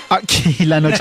Aquí la noche.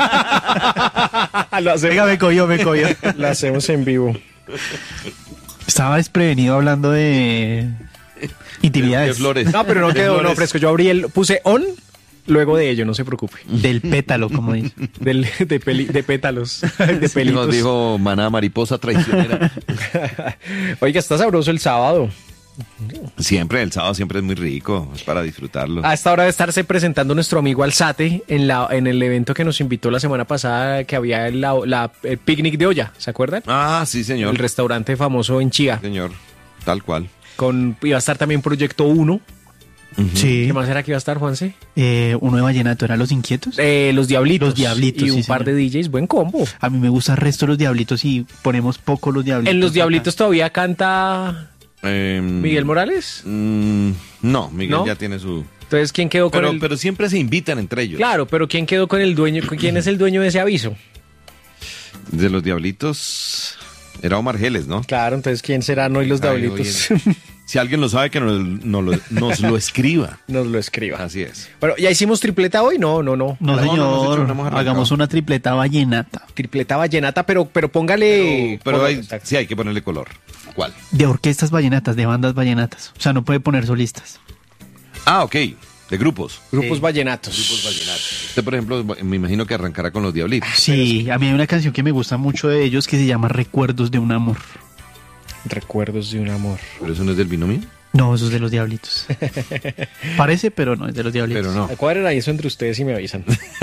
Venga, me cogió. La hacemos en vivo. Estaba desprevenido hablando de intimidades. De flores. No, pero no quedó, no, fresco. Yo puse on, luego de ello, no se preocupe. Del pétalo, como dice. De pétalos, de pelitos. Nos dijo Maná mariposa traicionera. Oiga, está sabroso el sábado. Siempre, el sábado siempre es muy rico, es para disfrutarlo. A esta hora de estarse presentando nuestro amigo Alzate en el evento que nos invitó la semana pasada, que había el picnic de olla, ¿se acuerdan? Ah, sí, señor. El restaurante famoso en Chía. Señor, tal cual. Iba a estar también Proyecto 1. Sí. ¿Qué más era que iba a estar, Juanse? Uno de vallenato, ¿era Los Inquietos? Los Diablitos. Los Diablitos, y un sí, par de DJs, buen combo. A mí me gusta el resto de Los Diablitos y ponemos poco Los Diablitos. ¿En Los Diablitos todavía canta Miguel Morales? No, Miguel ¿No? ya tiene su... Entonces, ¿quién quedó con el...? Pero siempre se invitan entre ellos. Claro, pero ¿quién quedó con el dueño? ¿Quién es el dueño de ese aviso? De Los Diablitos era Omar Geles, ¿no? Claro, entonces ¿quién será no y Los Ay, Diablitos? Si alguien lo sabe, que nos lo escriba. Nos lo escriba. Así es. Bueno, ¿ya hicimos tripleta hoy? No. No, No, señor, no hemos arrancado. hagamos una tripleta vallenata. Tripleta vallenata, pero póngale... Pero Exacto. sí hay que ponerle color. ¿Cuál? De orquestas vallenatas, de bandas vallenatas. O sea, no puede poner solistas. Ah, ok. De grupos. Grupos vallenatos. Grupos vallenatos. Usted, por ejemplo, me imagino que arrancará con Los Diablitos. Sí, a mí hay una canción que me gusta mucho de ellos que se llama Recuerdos de un amor. Recuerdos de un amor. ¿Pero eso no es del binomio? No, eso es de Los Diablitos. Parece, pero no, es de Los Diablitos. Pero no. Cuadren ahí eso entre ustedes y me avisan.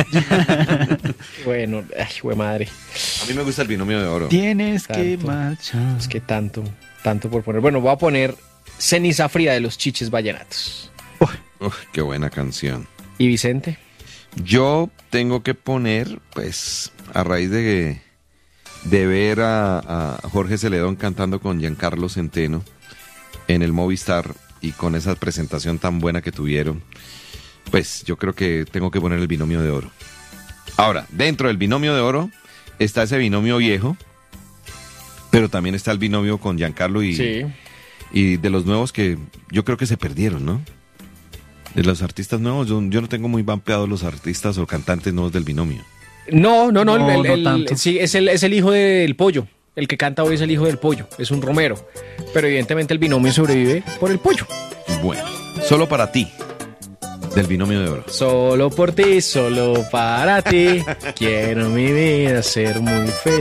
Bueno, ay, güey madre. A mí me gusta el binomio de oro. Tienes que Tanto. marchar. Es que tanto por poner. Bueno, voy a poner Ceniza Fría de los Chiches Vallenatos. Uf, qué buena canción. ¿Y Vicente? Yo tengo que poner, pues, a raíz de ver a Jorge Celedón cantando con Giancarlo Centeno en el Movistar y con esa presentación tan buena que tuvieron, pues yo creo que tengo que poner el binomio de oro. Ahora, dentro del binomio de oro está ese binomio viejo, pero también está el binomio con Giancarlo y de los nuevos que yo creo que se perdieron, ¿no? De los artistas nuevos, yo no tengo muy vampeados los artistas o cantantes nuevos del binomio. No, No tanto. sí, es el hijo del Pollo. El que canta hoy es el hijo del Pollo, es un romero. Pero evidentemente el binomio sobrevive por el Pollo. Bueno, solo para ti, del binomio de oro. Solo por ti, solo para ti, quiero mi vida ser muy feliz.